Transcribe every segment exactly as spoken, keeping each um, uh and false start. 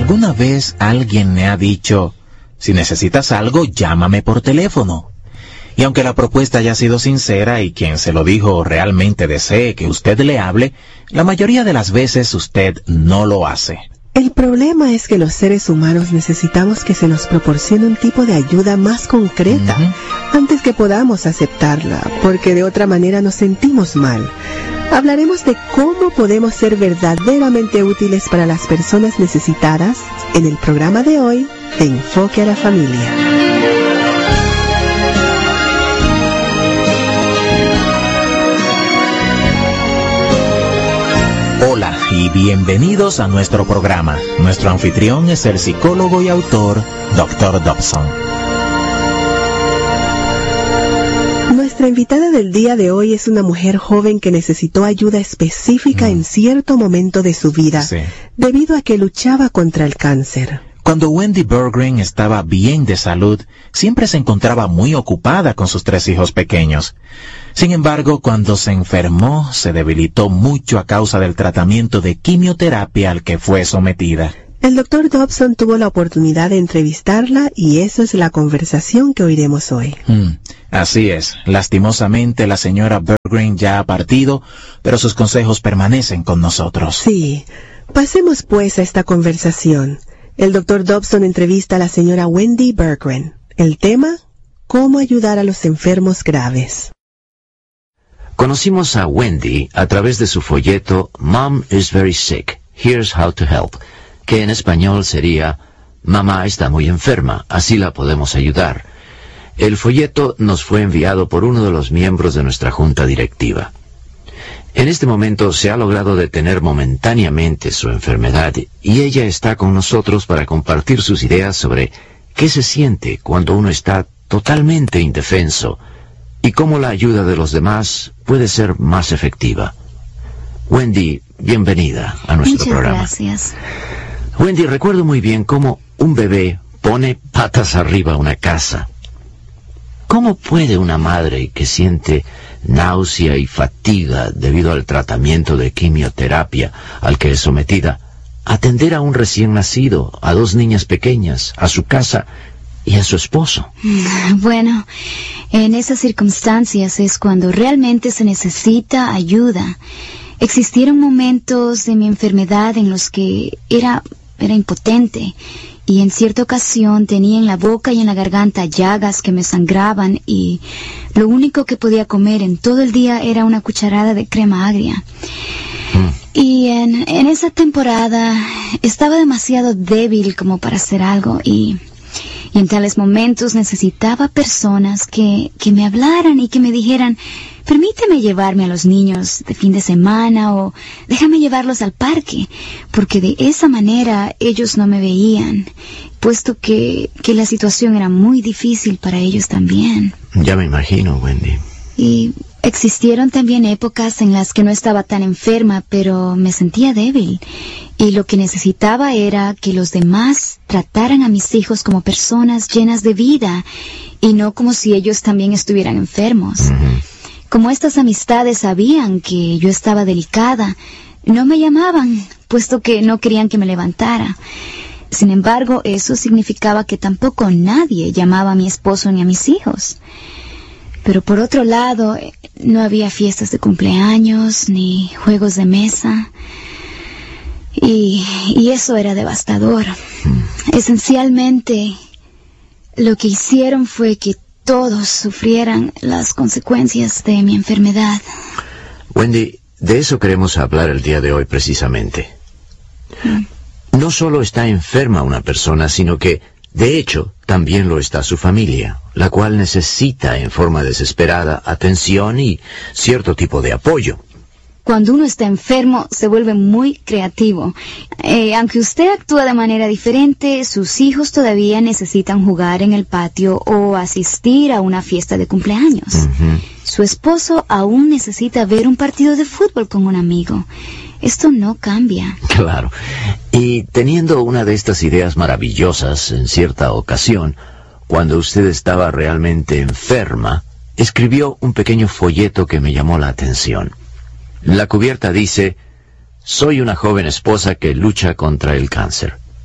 ¿Alguna vez alguien me ha dicho, si necesitas algo, llámame por teléfono? Y aunque la propuesta haya sido sincera y quien se lo dijo realmente desee que usted le hable, la mayoría de las veces usted no lo hace. El problema es que los seres humanos necesitamos que se nos proporcione un tipo de ayuda más concreta uh-huh. antes que podamos aceptarla, porque de otra manera nos sentimos mal. Hablaremos de cómo podemos ser verdaderamente útiles para las personas necesitadas en el programa de hoy de Enfoque a la Familia. Hola y bienvenidos a nuestro programa. Nuestro anfitrión es el psicólogo y autor, doctor Dobson. Nuestra invitada del día de hoy es una mujer joven que necesitó ayuda específica mm. en cierto momento de su vida, sí. debido a que luchaba contra el cáncer. Cuando Wendy Berggren estaba bien de salud, siempre se encontraba muy ocupada con sus tres hijos pequeños. Sin embargo, cuando se enfermó, se debilitó mucho a causa del tratamiento de quimioterapia al que fue sometida. El doctor Dobson tuvo la oportunidad de entrevistarla y eso es la conversación que oiremos hoy. Mm, así es. Lastimosamente, la señora Berggren ya ha partido, pero sus consejos permanecen con nosotros. Sí. Pasemos pues a esta conversación. El doctor Dobson entrevista a la señora Wendy Berggren. El tema, cómo ayudar a los enfermos graves. Conocimos a Wendy a través de su folleto Mom is very sick, here's how to help, que en español sería Mamá está muy enferma, así la podemos ayudar. El folleto nos fue enviado por uno de los miembros de nuestra junta directiva. En este momento se ha logrado detener momentáneamente su enfermedad y ella está con nosotros para compartir sus ideas sobre qué se siente cuando uno está totalmente indefenso y cómo la ayuda de los demás puede ser más efectiva. Wendy, bienvenida a nuestro Muchas programa. Gracias. Wendy, recuerdo muy bien cómo un bebé pone patas arriba a una casa. ¿Cómo puede una madre que siente náusea y fatiga debido al tratamiento de quimioterapia al que es sometida atender a un recién nacido, a dos niñas pequeñas, a su casa y a su esposo? Bueno, en esas circunstancias es cuando realmente se necesita ayuda. Existieron momentos de mi enfermedad en los que era, era impotente. Y en cierta ocasión tenía en la boca y en la garganta llagas que me sangraban y lo único que podía comer en todo el día era una cucharada de crema agria. Mm. Y en, en esa temporada estaba demasiado débil como para hacer algo y, y en tales momentos necesitaba personas que, que me hablaran y que me dijeran, permíteme llevarme a los niños de fin de semana o déjame llevarlos al parque, porque de esa manera ellos no me veían, puesto que, que la situación era muy difícil para ellos también. Ya me imagino, Wendy. Y existieron también épocas en las que no estaba tan enferma, pero me sentía débil. Y lo que necesitaba era que los demás trataran a mis hijos como personas llenas de vida y no como si ellos también estuvieran enfermos. Uh-huh. Como estas amistades sabían que yo estaba delicada, no me llamaban, puesto que no querían que me levantara. Sin embargo, eso significaba que tampoco nadie llamaba a mi esposo ni a mis hijos. Pero por otro lado, no había fiestas de cumpleaños ni juegos de mesa. Y, y eso era devastador. Mm. Esencialmente, lo que hicieron fue que todos sufrieran las consecuencias de mi enfermedad. Wendy, de eso queremos hablar el día de hoy precisamente. Mm. No solo está enferma una persona, sino que, de hecho, también lo está su familia, la cual necesita en forma desesperada atención y cierto tipo de apoyo. Cuando uno está enfermo, se vuelve muy creativo. Eh, aunque usted actúa de manera diferente, sus hijos todavía necesitan jugar en el patio o asistir a una fiesta de cumpleaños. Uh-huh. Su esposo aún necesita ver un partido de fútbol con un amigo. Esto no cambia. Claro. Y teniendo una de estas ideas maravillosas en cierta ocasión, cuando usted estaba realmente enferma, escribió un pequeño folleto que me llamó la atención. La cubierta dice: soy una joven esposa que lucha contra el cáncer.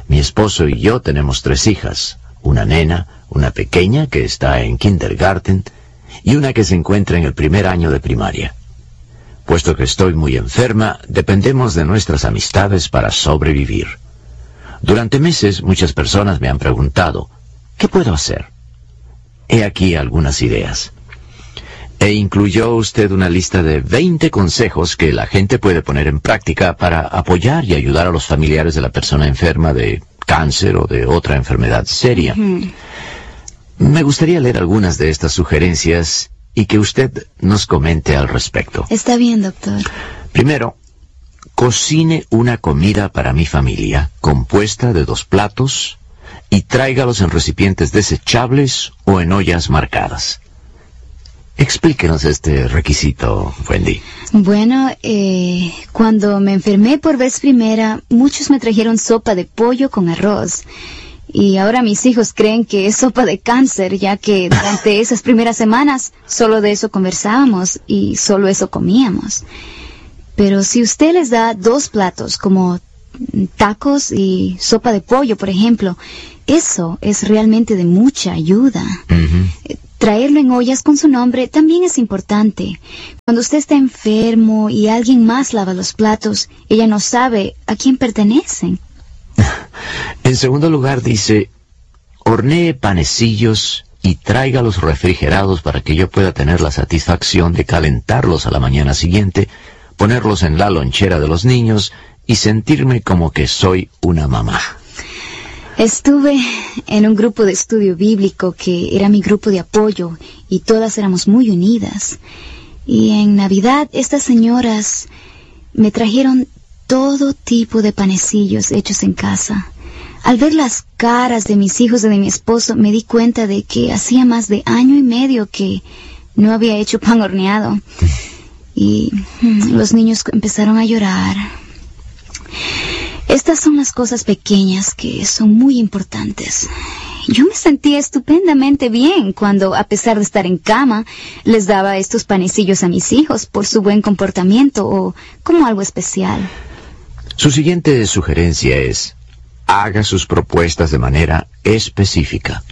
Mi esposo y yo tenemos tres hijas, una nena, una pequeña que está en kindergarten y una que se encuentra en el primer año de primaria. Puesto que estoy muy enferma, dependemos de nuestras amistades para sobrevivir. Durante meses muchas personas me han preguntado, ¿qué puedo hacer? He aquí algunas ideas. E incluyó usted una lista de veinte consejos que la gente puede poner en práctica para apoyar y ayudar a los familiares de la persona enferma de cáncer o de otra enfermedad seria. Mm. Me gustaría leer algunas de estas sugerencias y que usted nos comente al respecto. Está bien, doctor. Primero, cocine una comida para mi familia, compuesta de dos platos, y tráigalos en recipientes desechables o en ollas marcadas. Explíquenos este requisito, Wendy. Bueno, eh, cuando me enfermé por vez primera, muchos me trajeron sopa de pollo con arroz. Y ahora mis hijos creen que es sopa de cáncer, ya que durante esas primeras semanas solo de eso conversábamos y solo eso comíamos. Pero si usted les da dos platos, como tacos y sopa de pollo, por ejemplo, eso es realmente de mucha ayuda. Uh-huh. Traerlo en ollas con su nombre también es importante. Cuando usted está enfermo y alguien más lava los platos, ella no sabe a quién pertenecen. En segundo lugar dice, hornee panecillos y tráigalos refrigerados para que yo pueda tener la satisfacción de calentarlos a la mañana siguiente, ponerlos en la lonchera de los niños y sentirme como que soy una mamá. Estuve en un grupo de estudio bíblico que era mi grupo de apoyo y todas éramos muy unidas. Y en Navidad estas señoras me trajeron todo tipo de panecillos hechos en casa. Al ver las caras de mis hijos y de mi esposo me di cuenta de que hacía más de año y medio que no había hecho pan horneado. Y hmm, los niños empezaron a llorar. Estas son las cosas pequeñas que son muy importantes. Yo me sentía estupendamente bien cuando, a pesar de estar en cama, les daba estos panecillos a mis hijos por su buen comportamiento o como algo especial. Su siguiente sugerencia es, haga sus propuestas de manera específica.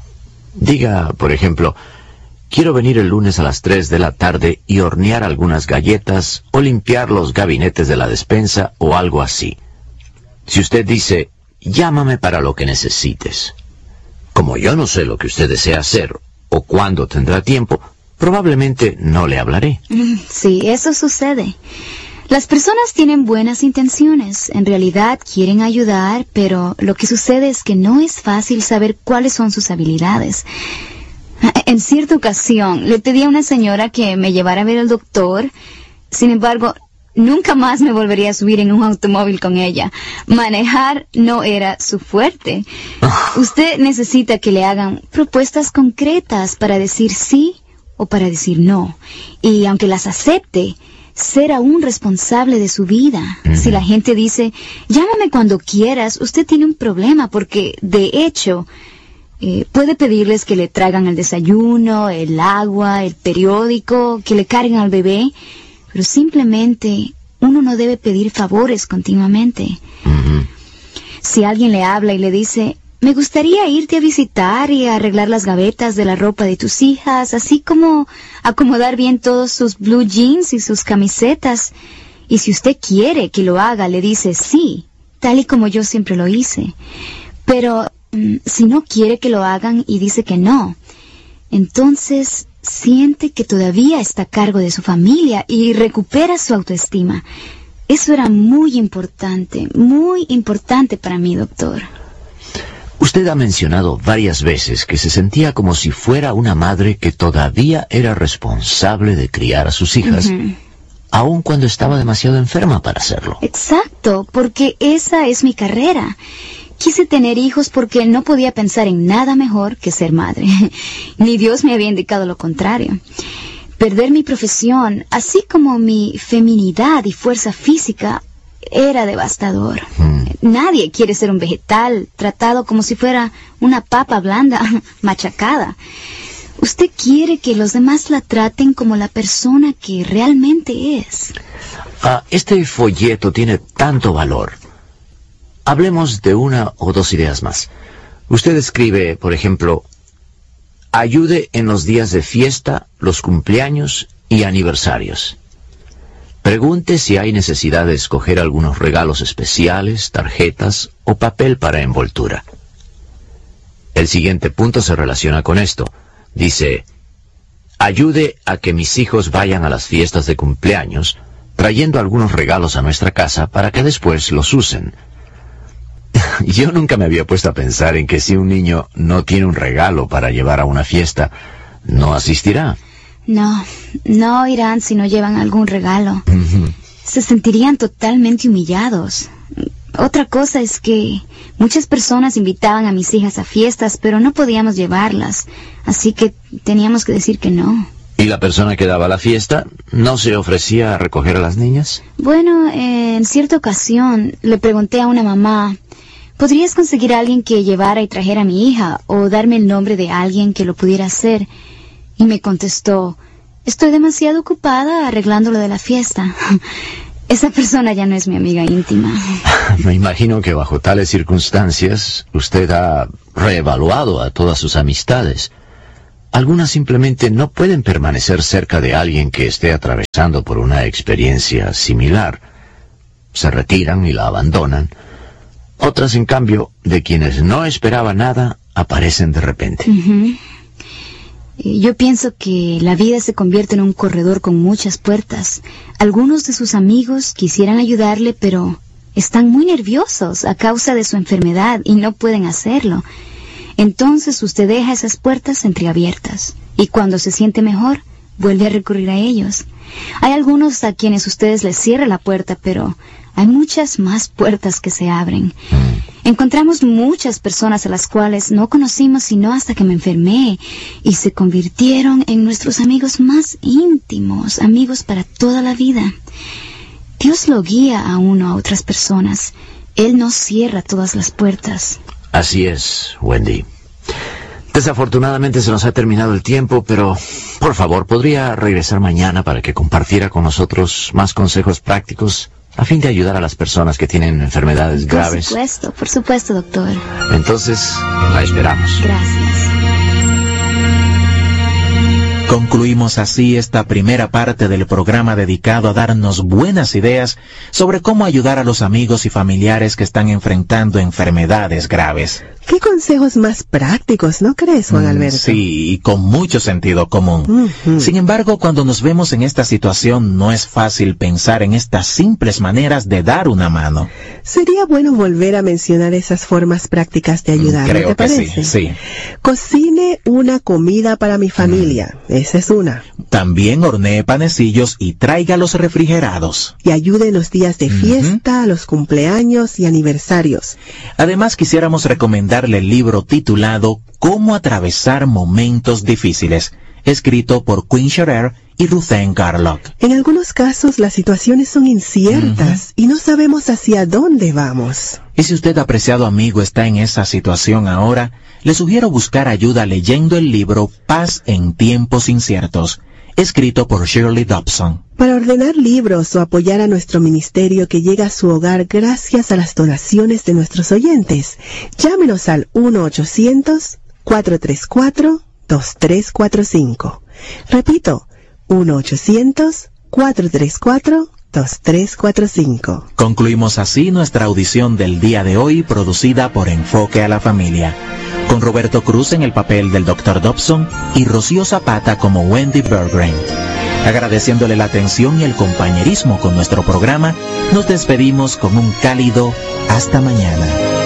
Diga, por ejemplo, quiero venir el lunes a las tres de la tarde y hornear algunas galletas o limpiar los gabinetes de la despensa o algo así. Si usted dice, llámame para lo que necesites. Como yo no sé lo que usted desea hacer o cuándo tendrá tiempo, probablemente no le hablaré. Sí, eso sucede. Las personas tienen buenas intenciones, en realidad quieren ayudar, pero lo que sucede es que no es fácil saber cuáles son sus habilidades. En cierta ocasión le pedí a una señora que me llevara a ver al doctor, sin embargo, nunca más me volvería a subir en un automóvil con ella. Manejar no era su fuerte. Usted necesita que le hagan propuestas concretas para decir sí o para decir no. Y aunque las acepte, ser aún responsable de su vida. Uh-huh. Si la gente dice, llámame cuando quieras, usted tiene un problema porque, de hecho, eh, puede pedirles que le traigan el desayuno, el agua, el periódico, que le carguen al bebé. Pero simplemente uno no debe pedir favores continuamente. Uh-huh. Si alguien le habla y le dice, me gustaría irte a visitar y a arreglar las gavetas de la ropa de tus hijas, así como acomodar bien todos sus blue jeans y sus camisetas. Y si usted quiere que lo haga, le dice sí, tal y como yo siempre lo hice. Pero mm, si no quiere que lo hagan y dice que no, entonces siente que todavía está a cargo de su familia y recupera su autoestima. Eso era muy importante, muy importante para mí, doctor. Usted ha mencionado varias veces que se sentía como si fuera una madre que todavía era responsable de criar a sus hijas, uh-huh. aun cuando estaba demasiado enferma para hacerlo. Exacto, porque esa es mi carrera. Quise tener hijos porque no podía pensar en nada mejor que ser madre. Ni Dios me había indicado lo contrario. Perder mi profesión, así como mi feminidad y fuerza física, era devastador. Hmm. Nadie quiere ser un vegetal, tratado como si fuera una papa blanda, machacada. Usted quiere que los demás la traten como la persona que realmente es. Ah, este folleto tiene tanto valor. hablemos de una o dos ideas más. Usted escribe, por ejemplo, ayude en los días de fiesta, los cumpleaños y aniversarios. Pregunte si hay necesidad de escoger algunos regalos especiales, tarjetas o papel para envoltura. El siguiente punto se relaciona con esto. Dice, ayude a que mis hijos vayan a las fiestas de cumpleaños, trayendo algunos regalos a nuestra casa para que después los usen. Yo nunca me había puesto a pensar en que si un niño no tiene un regalo para llevar a una fiesta, no asistirá. No, no irán si no llevan algún regalo. Uh-huh. Se sentirían totalmente humillados. Otra cosa es que muchas personas invitaban a mis hijas a fiestas, pero no podíamos llevarlas, así que teníamos que decir que no. ¿Y la persona que daba la fiesta no se ofrecía a recoger a las niñas? Bueno, eh, en cierta ocasión le pregunté a una mamá, ¿podrías conseguir a alguien que llevara y trajera a mi hija o darme el nombre de alguien que lo pudiera hacer? Y me contestó, estoy demasiado ocupada arreglando lo de la fiesta. Esa persona ya no es mi amiga íntima. Me imagino que bajo tales circunstancias usted ha reevaluado a todas sus amistades. Algunas simplemente no pueden permanecer cerca de alguien que esté atravesando por una experiencia similar. Se retiran y la abandonan. Otras, en cambio, de quienes no esperaba nada, aparecen de repente. Uh-huh. Yo pienso que la vida se convierte en un corredor con muchas puertas. Algunos de sus amigos quisieran ayudarle, pero están muy nerviosos a causa de su enfermedad y no pueden hacerlo. Entonces usted deja esas puertas entreabiertas y cuando se siente mejor, vuelve a recurrir a ellos. Hay algunos a quienes ustedes les cierran la puerta, pero hay muchas más puertas que se abren. Encontramos muchas personas a las cuales no conocimos sino hasta que me enfermé y se convirtieron en nuestros amigos más íntimos, amigos para toda la vida. Dios lo guía a uno a otras personas. Él no cierra todas las puertas. Así es, Wendy. Desafortunadamente se nos ha terminado el tiempo, pero por favor, ¿podría regresar mañana para que compartiera con nosotros más consejos prácticos a fin de ayudar a las personas que tienen enfermedades graves? Por supuesto, por supuesto, doctor. Entonces, la esperamos. Gracias. Concluimos así esta primera parte del programa dedicado a darnos buenas ideas sobre cómo ayudar a los amigos y familiares que están enfrentando enfermedades graves. ¿Qué consejos más prácticos, no crees, Juan Alberto? Sí, y con mucho sentido común. Uh-huh. Sin embargo, cuando nos vemos en esta situación, no es fácil pensar en estas simples maneras de dar una mano. Sería bueno volver a mencionar esas formas prácticas de ayudar, Creo ¿no te que parece? sí, sí. Cocine una comida para mi familia, uh-huh. Esa es una. También hornee panecillos y tráigalos refrigerados. Y ayude en los días de fiesta, uh-huh. Los cumpleaños y aniversarios. Además, quisiéramos recomendar el libro titulado Cómo atravesar momentos difíciles, escrito por Quinn Scherer y Ruthann Garlock. En algunos casos las situaciones son inciertas uh-huh. y no sabemos hacia dónde vamos. Y si usted, apreciado amigo, está en esa situación ahora, le sugiero buscar ayuda leyendo el libro Paz en tiempos inciertos, escrito por Shirley Dobson. Para ordenar libros o apoyar a nuestro ministerio que llega a su hogar gracias a las donaciones de nuestros oyentes, llámenos al uno ochocientos, cuatro tres cuatro, dos tres cuatro cinco. Repito, uno ochocientos, cuatro tres cuatro, dos tres cuatro cinco. Concluimos así nuestra audición del día de hoy, producida por Enfoque a la Familia, con Roberto Cruz en el papel del doctor Dobson y Rocío Zapata como Wendy Berggren. Agradeciéndole la atención y el compañerismo con nuestro programa, nos despedimos con un cálido hasta mañana.